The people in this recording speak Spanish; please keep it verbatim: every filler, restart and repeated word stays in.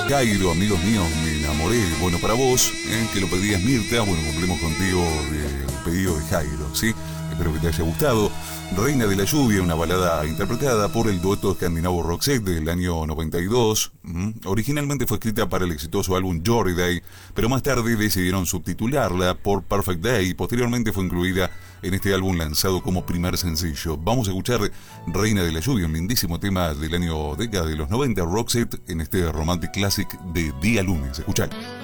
Jairo, amigos míos, me enamoré. Bueno, para vos, ¿eh? que lo pedías Mirta, bueno, cumplimos contigo el pedido de Jairo, ¿sí? Espero que te haya gustado. Reina de la Lluvia, una balada interpretada por el dueto escandinavo Roxette del año noventa y dos. ¿Mm? Originalmente fue escrita para el exitoso álbum Jory Day, pero más tarde decidieron subtitularla por Perfect Day y posteriormente fue incluida en este álbum lanzado como primer sencillo. Vamos a escuchar Reina de la Lluvia, un lindísimo tema del año década de los noventa, Roxette, en este Romantic Classic de Día Lunes. Escuchad.